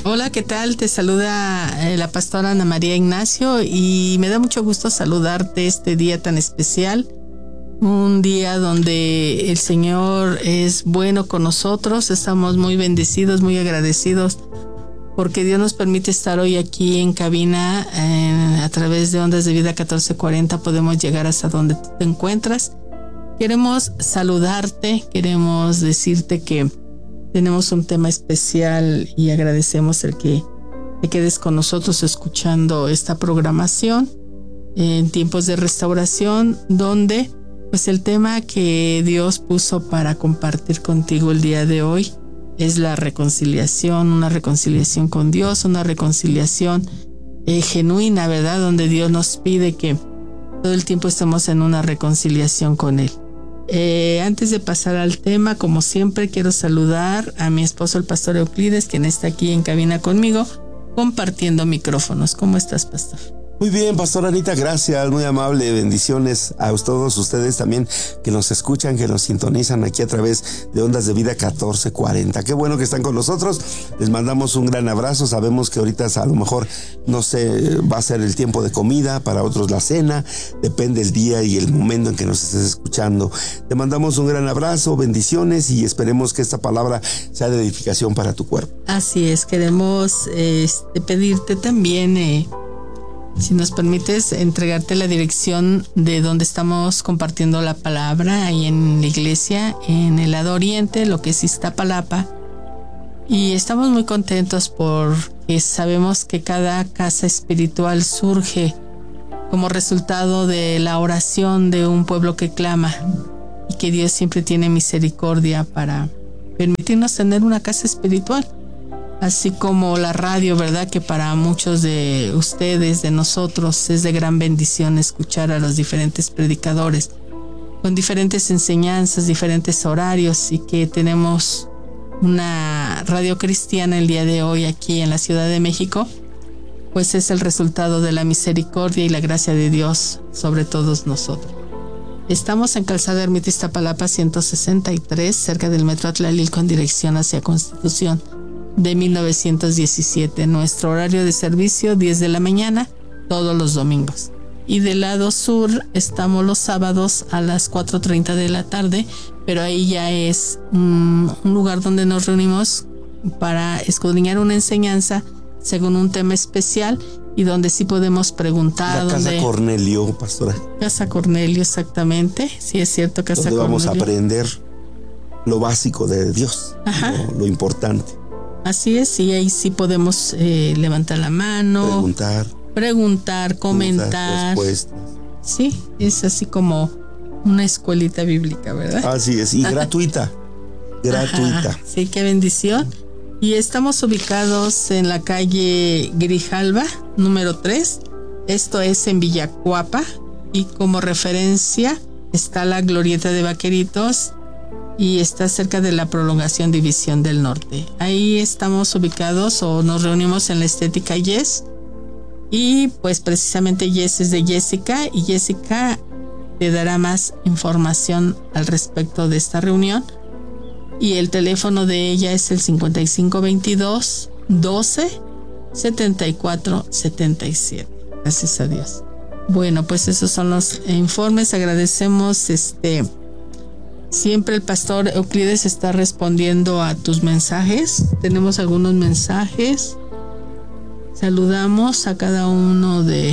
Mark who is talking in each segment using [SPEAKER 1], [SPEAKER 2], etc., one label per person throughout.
[SPEAKER 1] Hola, ¿qué tal? Te saluda la pastora Ana María Ignacio y me da mucho gusto saludarte este día tan especial. Un día donde el Señor es bueno con nosotros. Estamos muy bendecidos, muy agradecidos porque Dios nos permite estar hoy aquí en cabina a través de Ondas de Vida 1440. Podemos llegar hasta donde tú te encuentras. Queremos saludarte, queremos decirte que tenemos un tema especial y agradecemos el que te quedes con nosotros escuchando esta programación en tiempos de restauración, donde pues el tema que Dios puso para compartir contigo el día de hoy es la reconciliación, una reconciliación con Dios, una reconciliación genuina, ¿verdad? Donde Dios nos pide que todo el tiempo estemos en una reconciliación con Él. Antes de pasar al tema, como siempre, quiero saludar a mi esposo, el pastor Euclides, quien está aquí en cabina conmigo, compartiendo micrófonos. ¿Cómo estás, pastor?
[SPEAKER 2] Muy bien, pastora Anita, gracias, muy amable, bendiciones a todos ustedes también que nos escuchan, que nos sintonizan aquí a través de Ondas de Vida 1440. Qué bueno que están con nosotros, les mandamos un gran abrazo, sabemos que ahorita a lo mejor, no sé, va a ser el tiempo de comida, para otros la cena, depende el día y el momento en que nos estés escuchando. Te mandamos un gran abrazo, bendiciones y esperemos que esta palabra sea de edificación para tu cuerpo.
[SPEAKER 1] Así es, queremos pedirte también... si nos permites, entregarte la dirección de donde estamos compartiendo la palabra, ahí en la iglesia, en el lado oriente, lo que es Iztapalapa. Y estamos muy contentos porque sabemos que cada casa espiritual surge como resultado de la oración de un pueblo que clama y que Dios siempre tiene misericordia para permitirnos tener una casa espiritual. Así como la radio, ¿verdad? Que para muchos de ustedes, de nosotros, es de gran bendición escuchar a los diferentes predicadores con diferentes enseñanzas, diferentes horarios, y que tenemos una radio cristiana el día de hoy aquí en la Ciudad de México, pues es el resultado de la misericordia y la gracia de Dios sobre todos nosotros. Estamos en Calzada Ermita Iztapalapa 163, cerca del Metro Atlalil, con dirección hacia Constitución, de 1917. Nuestro horario de servicio 10 de la mañana todos los domingos, y del lado sur estamos los sábados a las 4:30 de la tarde, pero ahí ya es un lugar donde nos reunimos para escudriñar una enseñanza según un tema especial y donde sí podemos preguntar.
[SPEAKER 2] La Casa Cornelio, pastora.
[SPEAKER 1] Casa Cornelio, exactamente, sí es cierto, Casa Cornelio.
[SPEAKER 2] Donde vamos a aprender lo básico de Dios, lo importante.
[SPEAKER 1] Así es, y ahí sí podemos levantar la mano, preguntar, comentar.
[SPEAKER 2] Respuestas.
[SPEAKER 1] Sí, es así como una escuelita bíblica, ¿verdad?
[SPEAKER 2] Así es, y gratuita. Gratuita.
[SPEAKER 1] Ajá, sí, qué bendición. Y estamos ubicados en la calle Grijalva, número 3. Esto es en Villacuapa, y como referencia está la Glorieta de Vaqueritos, y está cerca de la prolongación División del Norte. Ahí estamos ubicados, o nos reunimos en la Estética Yes, y pues precisamente Yes es de Jessica, y Jessica te dará más información al respecto de esta reunión, y el teléfono de ella es el 5522 12 74 77. Gracias a Dios. Bueno, pues esos son los informes. Agradecemos siempre el pastor Euclides está respondiendo a tus mensajes. Tenemos algunos mensajes. Saludamos a cada uno de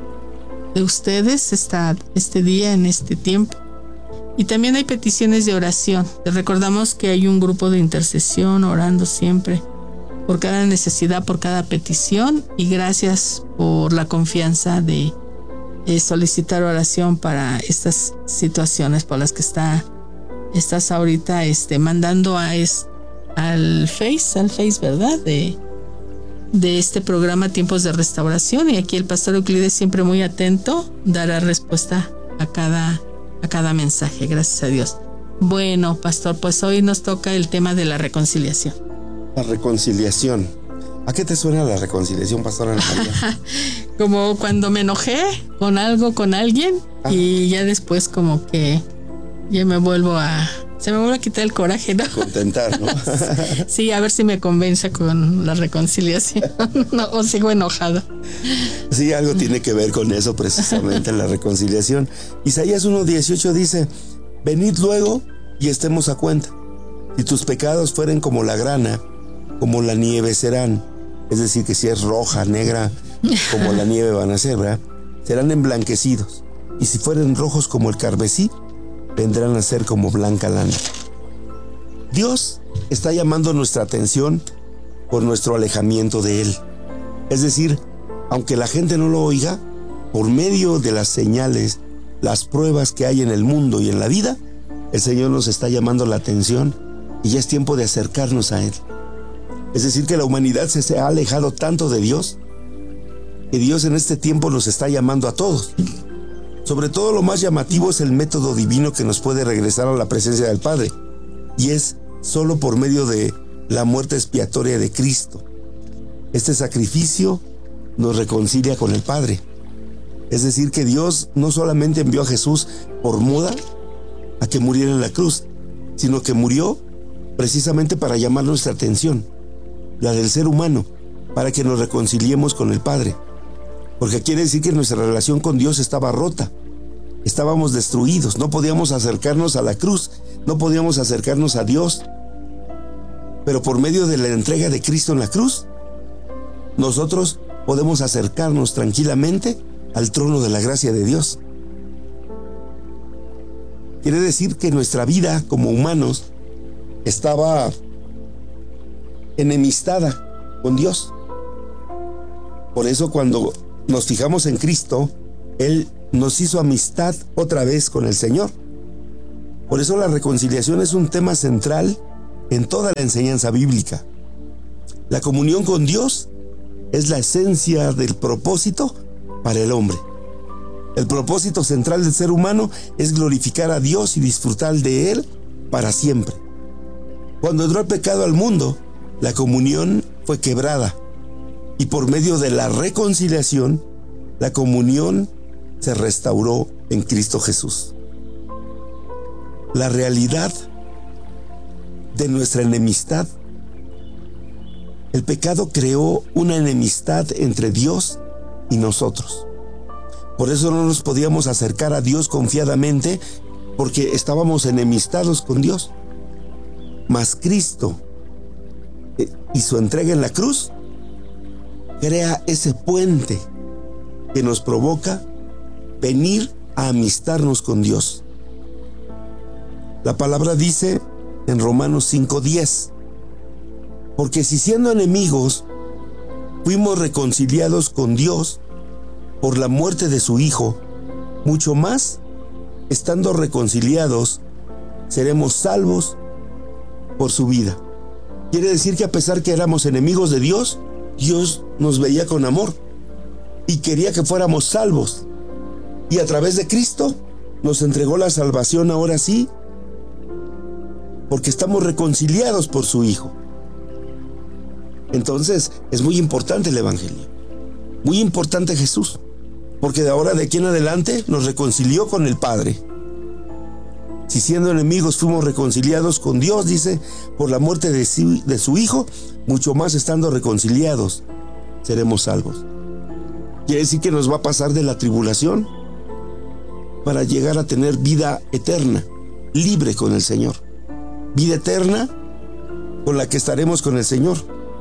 [SPEAKER 1] ustedes este día, en este tiempo. Y también hay peticiones de oración. Te recordamos que hay un grupo de intercesión orando siempre por cada necesidad, por cada petición. Y gracias por la confianza de solicitar oración para estas situaciones por las que estás ahorita mandando al Face, ¿verdad? De este programa Tiempos de Restauración. Y aquí el pastor Euclides, siempre muy atento, dará respuesta a cada mensaje. Gracias a Dios. Bueno, pastor, pues hoy nos toca el tema de la reconciliación.
[SPEAKER 2] La reconciliación. ¿A qué te suena la reconciliación, pastora Natalia?
[SPEAKER 1] Como cuando me enojé con algo, con alguien, y ya después como que ya me vuelvo a Se me vuelve a quitar el coraje, ¿no?
[SPEAKER 2] Contentar, ¿no?
[SPEAKER 1] Sí, a ver si me convence con la reconciliación. No, o sigo enojada.
[SPEAKER 2] Sí, algo tiene que ver con eso precisamente, la reconciliación. Isaías 1:18 dice: venid luego y estemos a cuenta. Si tus pecados fueren como la grana, como la nieve serán. Es decir, que si es roja, negra, como la nieve van a ser, ¿verdad? Serán emblanquecidos. Y si fueren rojos como el carmesí, vendrán a ser como blanca lana. Dios está llamando nuestra atención por nuestro alejamiento de Él. Es decir, aunque la gente no lo oiga, por medio de las señales, las pruebas que hay en el mundo y en la vida, el Señor nos está llamando la atención y ya es tiempo de acercarnos a Él. Es decir, que la humanidad se ha alejado tanto de Dios, que Dios en este tiempo nos está llamando a todos. Sobre todo, lo más llamativo es el método divino que nos puede regresar a la presencia del Padre, y es solo por medio de la muerte expiatoria de Cristo. Este sacrificio nos reconcilia con el Padre. Es decir, que Dios no solamente envió a Jesús por moda a que muriera en la cruz, sino que murió precisamente para llamar nuestra atención, la del ser humano, para que nos reconciliemos con el Padre. Porque quiere decir que nuestra relación con Dios estaba rota. Estábamos destruidos, no podíamos acercarnos a la cruz, no podíamos acercarnos a Dios. Pero por medio de la entrega de Cristo en la cruz, nosotros podemos acercarnos tranquilamente al trono de la gracia de Dios. Quiere decir que nuestra vida como humanos estaba enemistada con Dios. Por eso cuando nos fijamos en Cristo, Él nos hizo amistad otra vez con el Señor. Por eso la reconciliación es un tema central en toda la enseñanza bíblica. La comunión con Dios es la esencia del propósito para el hombre. El propósito central del ser humano es glorificar a Dios y disfrutar de Él para siempre. Cuando entró el pecado al mundo, la comunión fue quebrada. Y por medio de la reconciliación, la comunión se restauró en Cristo Jesús. La realidad de nuestra enemistad, el pecado creó una enemistad entre Dios y nosotros. Por eso no nos podíamos acercar a Dios confiadamente, porque estábamos enemistados con Dios. Mas Cristo y su entrega en la cruz crea ese puente que nos provoca venir a amistarnos con Dios. La palabra dice en Romanos 5:10: porque si siendo enemigos fuimos reconciliados con Dios por la muerte de su Hijo, mucho más, estando reconciliados, seremos salvos por su vida. Quiere decir que a pesar que éramos enemigos de Dios, Dios nos veía con amor y quería que fuéramos salvos. Y a través de Cristo nos entregó la salvación ahora sí, porque estamos reconciliados por su Hijo. Entonces es muy importante el Evangelio, muy importante Jesús, porque de ahora de aquí en adelante nos reconcilió con el Padre. Si siendo enemigos fuimos reconciliados con Dios, dice, por la muerte de su Hijo, mucho más estando reconciliados, seremos salvos. Quiere decir que nos va a pasar de la tribulación para llegar a tener vida eterna, libre con el Señor. Vida eterna con la que estaremos con el Señor.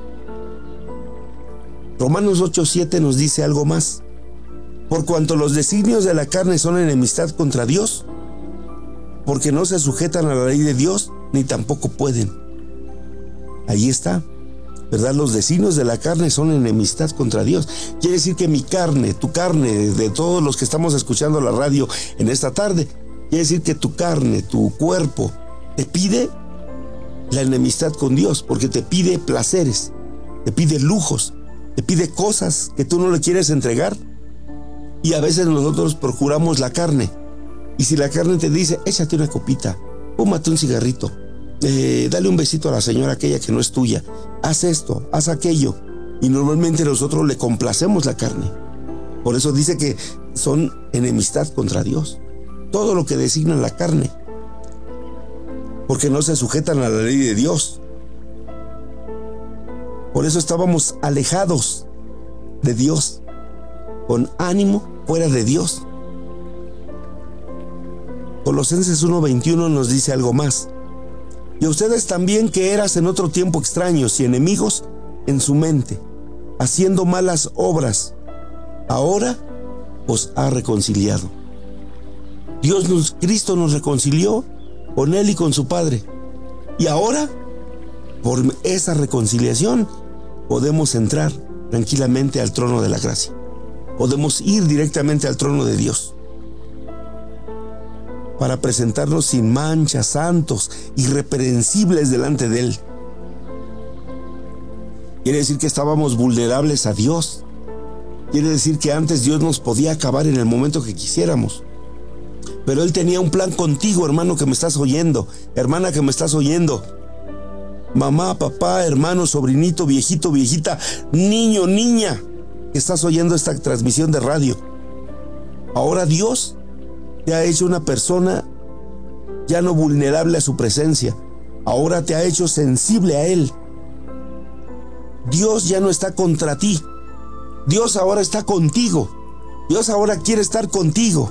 [SPEAKER 2] Romanos 8:7 nos dice algo más. Por cuanto los designios de la carne son enemistad contra Dios, porque no se sujetan a la ley de Dios, ni tampoco pueden. Ahí está, ¿verdad? Los designios de la carne son enemistad contra Dios. Quiere decir que mi carne, tu carne, de todos los que estamos escuchando la radio en esta tarde, quiere decir que tu carne, tu cuerpo, te pide la enemistad con Dios, porque te pide placeres, te pide lujos, te pide cosas que tú no le quieres entregar. Y a veces nosotros procuramos la carne. Y si la carne te dice, échate una copita, fúmate un cigarrito, dale un besito a la señora aquella que no es tuya, haz esto, haz aquello. Y normalmente nosotros le complacemos la carne. Por eso dice que son enemistad contra Dios. Todo lo que designa la carne. porque no se sujetan a la ley de Dios. Por eso estábamos alejados de Dios, con ánimo fuera de Dios. Colosenses 1:21 nos dice algo más. Y a ustedes también, que eras en otro tiempo extraños y enemigos en su mente, haciendo malas obras, ahora os ha reconciliado. Cristo nos reconcilió con Él y con su Padre. Y ahora, por esa reconciliación, podemos entrar tranquilamente al trono de la gracia. Podemos ir directamente al trono de Dios para presentarnos sin mancha, santos, irreprensibles delante de Él. Quiere decir que estábamos vulnerables a Dios. Quiere decir que antes Dios nos podía acabar en el momento que quisiéramos. Pero Él tenía un plan contigo, hermano que me estás oyendo, hermana que me estás oyendo. Mamá, papá, hermano, sobrinito, viejito, viejita, niño, niña, que estás oyendo esta transmisión de radio. Ahora Dios te ha hecho una persona ya no vulnerable a su presencia. Ahora te ha hecho sensible a Él. Dios ya no está contra ti. Dios ahora está contigo. Dios ahora quiere estar contigo.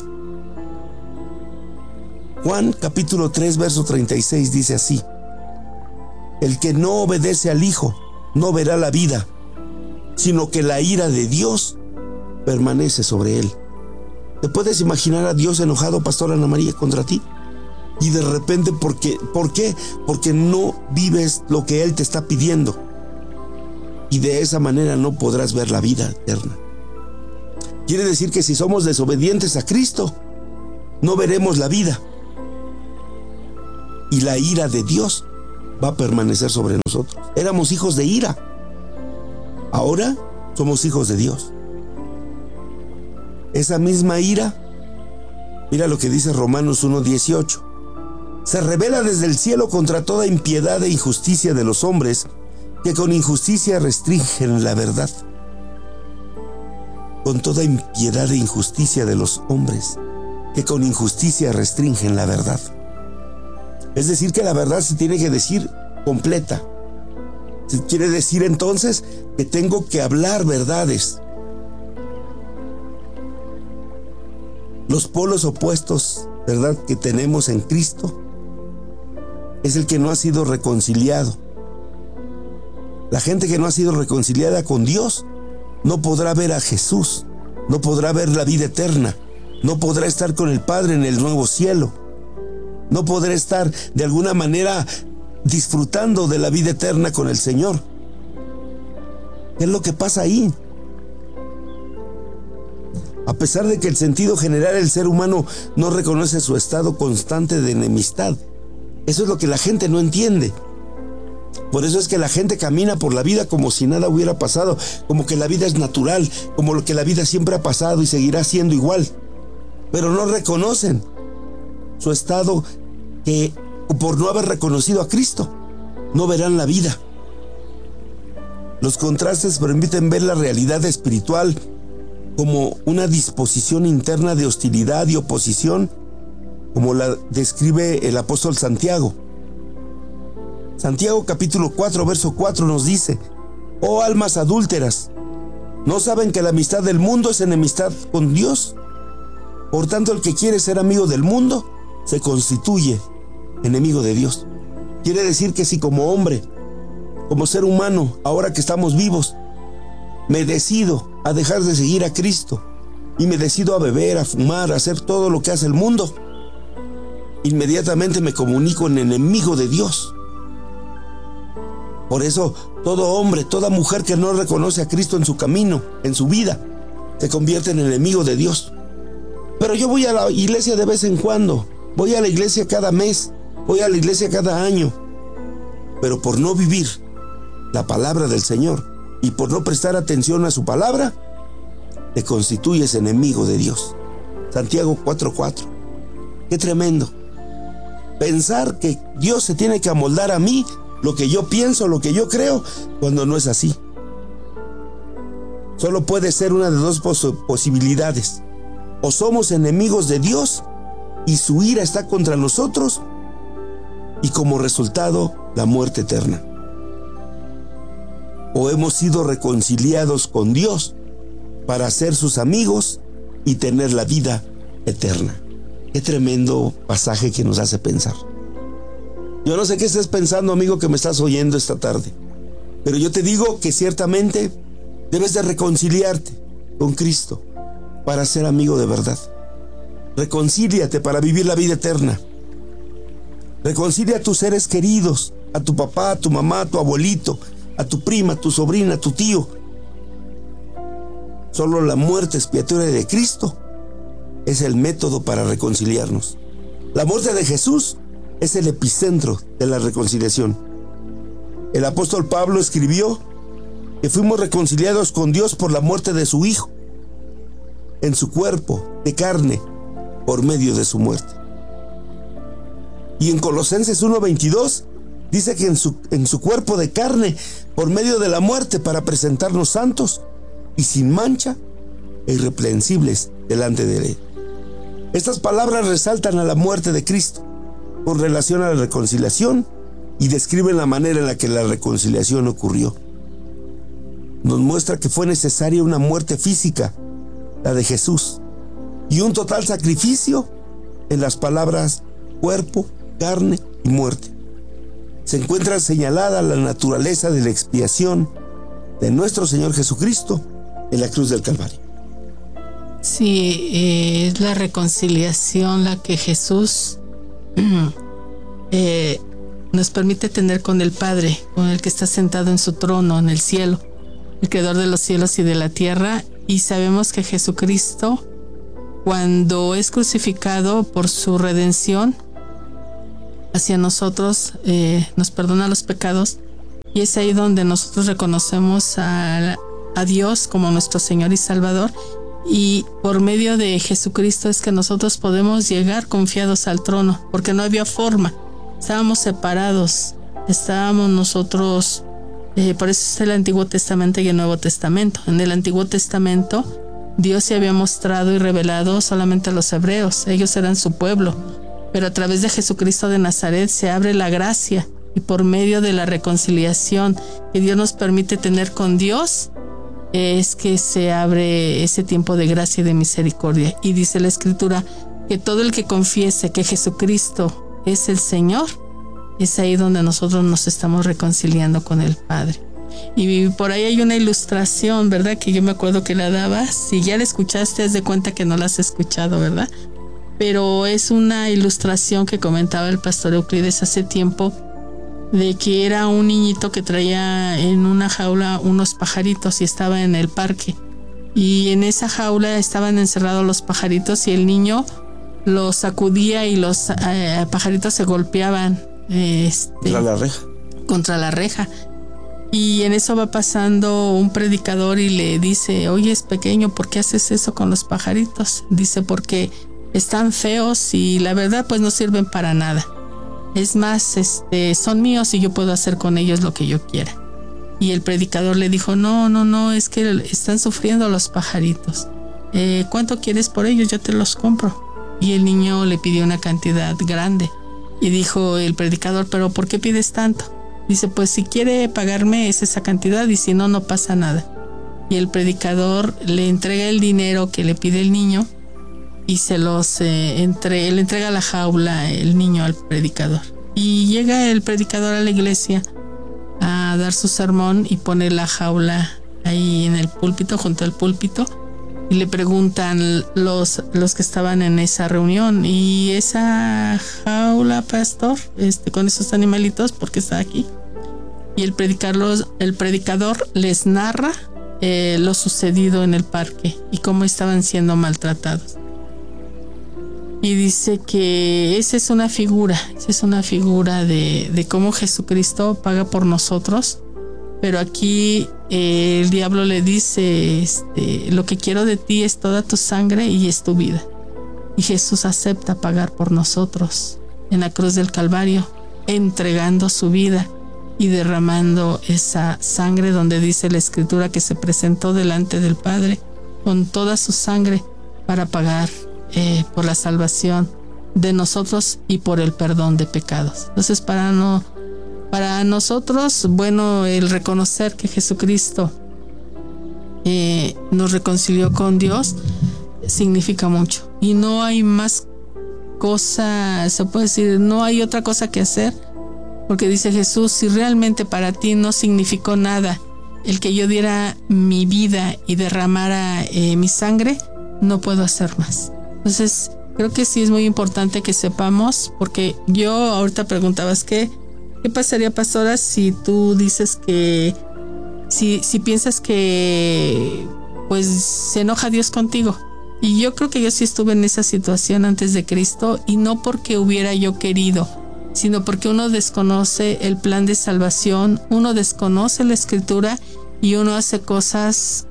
[SPEAKER 2] Juan capítulo 3 verso 36 dice así: el que no obedece al Hijo no verá la vida, sino que la ira de Dios permanece sobre él. ¿Te puedes imaginar a Dios enojado, Pastora Ana María, contra ti? Y de repente, ¿por qué? Porque no vives lo que Él te está pidiendo. Y de esa manera no podrás ver la vida eterna. Quiere decir que si somos desobedientes a Cristo, no veremos la vida. Y la ira de Dios va a permanecer sobre nosotros. Éramos hijos de ira. Ahora somos hijos de Dios. Esa misma ira, mira lo que dice Romanos 1:18. Se revela desde el cielo contra toda impiedad e injusticia de los hombres, que con injusticia restringen la verdad. Con toda impiedad e injusticia de los hombres, que con injusticia restringen la verdad. Es decir, que la verdad se tiene que decir completa. Se quiere decir entonces que tengo que hablar verdades. Los polos opuestos, ¿verdad?, que tenemos en Cristo es el que no ha sido reconciliado. La gente que no ha sido reconciliada con Dios no podrá ver a Jesús, no podrá ver la vida eterna, no podrá estar con el Padre en el nuevo cielo, no podrá estar de alguna manera disfrutando de la vida eterna con el Señor. ¿Qué es lo que pasa ahí? A pesar de que el sentido general del ser humano no reconoce su estado constante de enemistad. Eso es lo que la gente no entiende. Por eso es que la gente camina por la vida como si nada hubiera pasado, como que la vida es natural, como lo que la vida siempre ha pasado y seguirá siendo igual. Pero no reconocen su estado, que por no haber reconocido a Cristo, no verán la vida. Los contrastes permiten ver la realidad espiritual como una disposición interna de hostilidad y oposición, como la describe el apóstol Santiago. Santiago capítulo 4 verso 4 nos dice: oh almas adúlteras, ¿no saben que la amistad del mundo es enemistad con Dios? Por tanto, el que quiere ser amigo del mundo se constituye enemigo de Dios. Quiere decir que si como hombre, como ser humano, ahora que estamos vivos, me decido a dejar de seguir a Cristo y me decido a beber, a fumar, a hacer todo lo que hace el mundo, inmediatamente me comunico en enemigo de Dios. Por eso, todo hombre, toda mujer que no reconoce a Cristo en su camino, en su vida, se convierte en enemigo de Dios. Pero yo voy a la iglesia de vez en cuando, voy a la iglesia cada mes, voy a la iglesia cada año. Pero por no vivir la palabra del Señor y por no prestar atención a su palabra, te constituyes enemigo de Dios. Santiago 4:4. Qué tremendo. Pensar que Dios se tiene que amoldar a mí, lo que yo pienso, lo que yo creo, cuando no es así. Solo puede ser una de dos posibilidades. O somos enemigos de Dios y su ira está contra nosotros, y como resultado la muerte eterna. O hemos sido reconciliados con Dios para ser sus amigos y tener la vida eterna. Qué tremendo pasaje que nos hace pensar. Yo no sé qué estés pensando, amigo, que me estás oyendo esta tarde, pero yo te digo que ciertamente debes de reconciliarte con Cristo para ser amigo de verdad. Reconcíliate para vivir la vida eterna. Reconcilia a tus seres queridos, a tu papá, a tu mamá, a tu abuelito, a tu prima, a tu sobrina, a tu tío. Solo la muerte expiatoria de Cristo es el método para reconciliarnos. La muerte de Jesús es el epicentro de la reconciliación. El apóstol Pablo escribió que fuimos reconciliados con Dios por la muerte de su Hijo, en su cuerpo de carne, por medio de su muerte. Y en Colosenses 1:22 dice que en su cuerpo de carne, por medio de la muerte, para presentarnos santos y sin mancha e irreprensibles delante de Él. Estas palabras resaltan a la muerte de Cristo con relación a la reconciliación y describen la manera en la que la reconciliación ocurrió. Nos muestra que fue necesaria una muerte física, la de Jesús, y un total sacrificio en las palabras cuerpo, carne y muerte. Se encuentra señalada la naturaleza de la expiación de nuestro Señor Jesucristo en la cruz del Calvario.
[SPEAKER 1] Sí, es la reconciliación la que Jesús nos permite tener con el Padre, con el que está sentado en su trono en el cielo, el creador de los cielos y de la tierra. Y sabemos que Jesucristo, cuando es crucificado por su redención hacia nosotros, nos perdona los pecados, y es ahí donde nosotros reconocemos a Dios como nuestro Señor y Salvador, y por medio de Jesucristo es que nosotros podemos llegar confiados al trono, porque no había forma, estábamos separados, estábamos nosotros, por eso es el Antiguo Testamento y el Nuevo Testamento. En el Antiguo Testamento Dios se había mostrado y revelado solamente a los hebreos, ellos eran su pueblo, pero a través de Jesucristo de Nazaret se abre la gracia, y por medio de la reconciliación que Dios nos permite tener con Dios, es que se abre ese tiempo de gracia y de misericordia. Y dice la Escritura que todo el que confiese que Jesucristo es el Señor, es ahí donde nosotros nos estamos reconciliando con el Padre. Y por ahí hay una ilustración, ¿verdad? Que yo me acuerdo que la daba. Si ya la escuchaste, haz de cuenta que no la has escuchado, ¿verdad? Pero es una ilustración que comentaba el pastor Euclides hace tiempo, de que era un niñito que traía en una jaula unos pajaritos y estaba en el parque. Y en esa jaula estaban encerrados los pajaritos, y el niño los sacudía y los pajaritos se golpeaban contra la reja. Y en eso va pasando un predicador y le dice: oye, es pequeño, ¿por qué haces eso con los pajaritos? Dice: porque están feos y la verdad pues no sirven para nada. Es más, son míos y yo puedo hacer con ellos lo que yo quiera. Y el predicador le dijo: no, es que están sufriendo los pajaritos. ¿Cuánto quieres por ellos? Yo te los compro. Y el niño le pidió una cantidad grande. Y dijo el predicador: ¿pero por qué pides tanto? Dice: pues si quiere pagarme es esa cantidad, y si no, no pasa nada. Y el predicador le entrega el dinero que le pide el niño, y se los le entrega la jaula el niño al predicador. Y llega el predicador a la iglesia a dar su sermón y pone la jaula ahí en el púlpito, junto al púlpito, y le preguntan los que estaban en esa reunión: ¿y esa jaula, pastor, con esos animalitos, por qué está aquí? Y el predicador les narra lo sucedido en el parque y cómo estaban siendo maltratados. Y dice que esa es una figura de cómo Jesucristo paga por nosotros. Pero aquí el diablo le dice: lo que quiero de ti es toda tu sangre y es tu vida. Y Jesús acepta pagar por nosotros en la cruz del Calvario, entregando su vida y derramando esa sangre, donde dice la Escritura que se presentó delante del Padre con toda su sangre para pagar por la salvación de nosotros y por el perdón de pecados. Entonces, para nosotros, bueno, el reconocer que Jesucristo nos reconcilió con Dios significa mucho. Y no hay más cosa, se puede decir, no hay otra cosa que hacer, porque dice Jesús, si realmente para ti no significó nada el que yo diera mi vida y derramara mi sangre, no puedo hacer más. Entonces, creo que sí es muy importante que sepamos, porque yo ahorita preguntabas ¿qué pasaría, pastora, si tú dices que si piensas que pues se enoja Dios contigo? Y yo creo que yo sí estuve en esa situación antes de Cristo, y no porque hubiera yo querido, sino porque uno desconoce el plan de salvación, uno desconoce la Escritura y uno hace cosas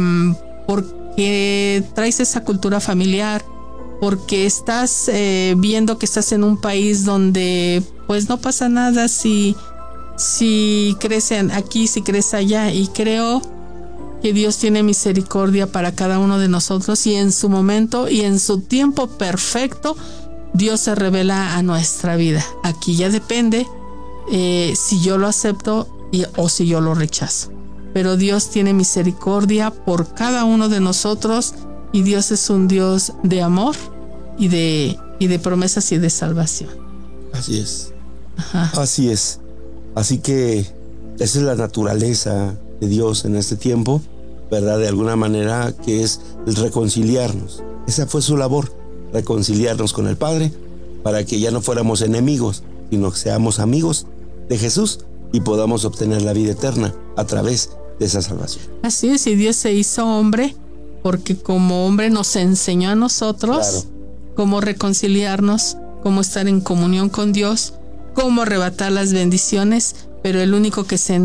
[SPEAKER 1] porque traes esa cultura familiar, porque estás viendo que estás en un país donde pues no pasa nada si crecen aquí, si crees allá. Y creo que Dios tiene misericordia para cada uno de nosotros, y en su momento y en su tiempo perfecto Dios se revela a nuestra vida. Aquí ya depende si yo lo acepto o si yo lo rechazo. Pero Dios tiene misericordia por cada uno de nosotros, y Dios es un Dios de amor y de promesas y de salvación.
[SPEAKER 2] Así es.
[SPEAKER 1] Ajá.
[SPEAKER 2] Así es. Así que esa es la naturaleza de Dios en este tiempo, ¿verdad? De alguna manera, que es el reconciliarnos. Esa fue su labor, reconciliarnos con el Padre, para que ya no fuéramos enemigos, sino que seamos amigos de Jesús y podamos obtener la vida eterna a través de esa salvación.
[SPEAKER 1] Así es, y Dios se hizo hombre porque como hombre nos enseñó a nosotros cómo reconciliarnos, cómo estar en comunión con Dios, cómo arrebatar las bendiciones, pero el único que se